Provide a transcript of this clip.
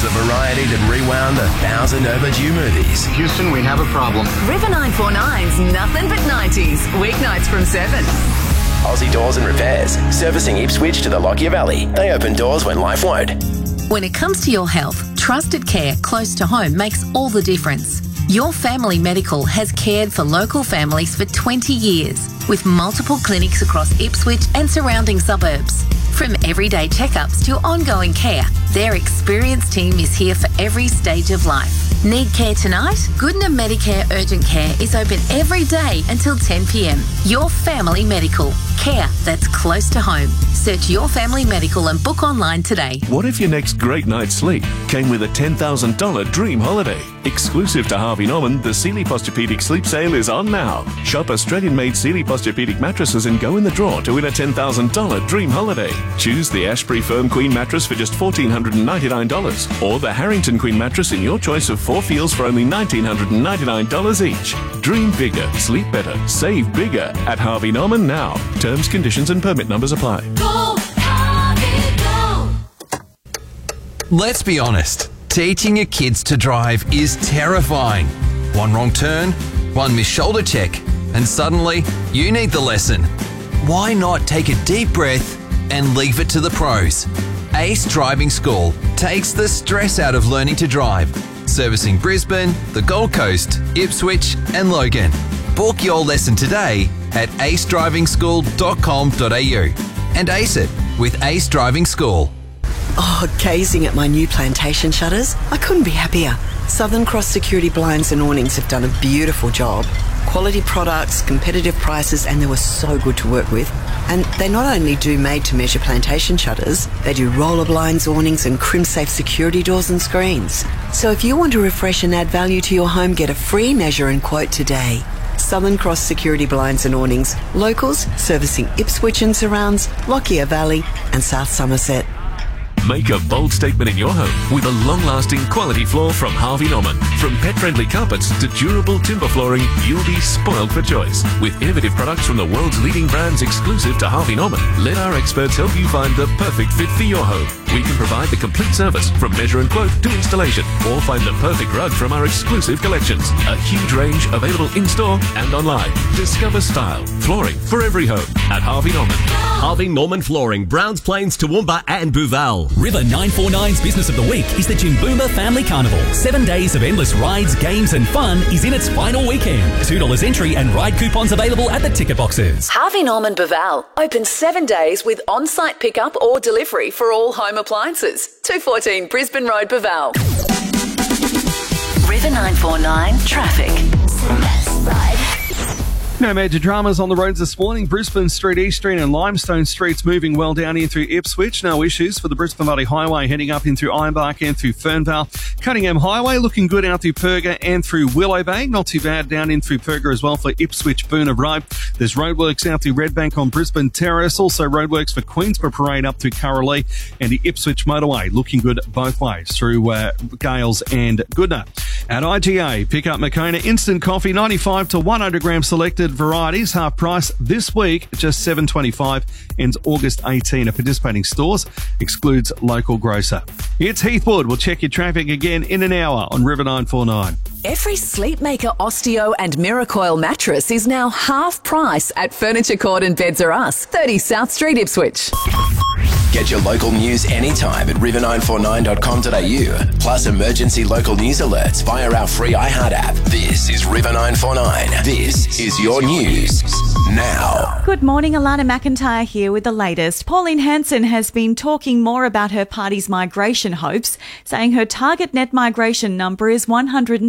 the variety that rewound 1,000 overdue movies. Houston, we have a problem. River 949's Nothing But 90s, weeknights from 7. Aussie Doors and Repairs, servicing Ipswich to the Lockyer Valley. They open doors when life won't. When it comes to your health, trusted care close to home makes all the difference. Your Family Medical has cared for local families for 20 years with multiple clinics across Ipswich and surrounding suburbs. From everyday checkups to ongoing care, their experienced team is here for every stage of life. Need care tonight? Goodna Medicare Urgent Care is open every day until 10 p.m. Your Family Medical. Care that's close to home. Search Your Family Medical and book online today. What if your next great night's sleep came with a $10,000 dream holiday? Exclusive to Harvey Norman, the Sealy Posturepedic Sleep Sale is on now. Shop Australian-made Sealy Posturepedic mattresses and go in the draw to win a $10,000 dream holiday. Choose the Ashbury Firm Queen mattress for just $1,499 or the Harrington Queen mattress in your choice of 4 feels for only $1,999 each. Dream bigger, sleep better, save bigger at Harvey Norman now. Terms, conditions and permit numbers apply. Go, Harvey, go! Let's be honest. Teaching your kids to drive is terrifying. One wrong turn, one missed shoulder check, and suddenly you need the lesson. Why not take a deep breath and leave it to the pros? Ace Driving School takes the stress out of learning to drive. Servicing Brisbane, the Gold Coast, Ipswich and Logan. Book your lesson today at acedrivingschool.com.au and ace it with Ace Driving School. Oh, gazing at my new plantation shutters, I couldn't be happier. Southern Cross Security Blinds and Awnings have done a beautiful job. Quality products, competitive prices, and they were so good to work with. And they not only do made-to-measure plantation shutters, they do roller blinds, awnings and crim-safe security doors and screens. So if you want to refresh and add value to your home, get a free measure and quote today. Southern Cross Security Blinds and Awnings, locals servicing Ipswich and surrounds, Lockyer Valley and South Somerset. Make a bold statement in your home with a long-lasting quality floor from Harvey Norman. From pet-friendly carpets to durable timber flooring, you'll be spoiled for choice. With innovative products from the world's leading brands exclusive to Harvey Norman, let our experts help you find the perfect fit for your home. We can provide the complete service from measure and quote to installation, or find the perfect rug from our exclusive collections. A huge range available in-store and online. Discover style, flooring for every home at Harvey Norman. Harvey Norman Flooring, Browns Plains, Toowoomba and Booval. River 949's Business of the Week is the Jimboomba Family Carnival. 7 days of endless rides, games and fun is in its final weekend. $2 entry and ride coupons available at the ticket boxes. Harvey Norman Booval, open 7 days with on-site pickup or delivery for all home appliances. 214 Brisbane Road, Booval. River 949 traffic. No major dramas on the roads this morning. Brisbane Street, East Street and Limestone Streets moving well down in through Ipswich. No issues for the Brisbane Valley Highway heading up in through Ironbark and through Fernvale. Cunningham Highway looking good out through Perga and through Willowbank. Not too bad down in through Perga as well for Ipswich Boonah Road. There's roadworks out through Redbank on Brisbane Terrace. Also roadworks for Queensborough Parade up through Curralee and the Ipswich Motorway looking good both ways through Gales and Goodna. At IGA, pick up Moccona Instant Coffee, 95 to 100 gram selected varieties, half price this week, just $7.25, ends August 18 at participating stores, excludes local grocer. It's Heathwood. We'll check your traffic again in an hour on River 949. Every Sleepmaker Osteo and Miracoil mattress is now half price at Furniture Court and Beds Are Us, 30 South Street, Ipswich. Get your local news anytime at river949.com.au. Plus emergency local news alerts via our free iHeart app. This is River 949. This is your news now. Good morning, Alana McIntyre here with the latest. Pauline Hanson has been talking more about her party's migration hopes, saying her target net migration number is 100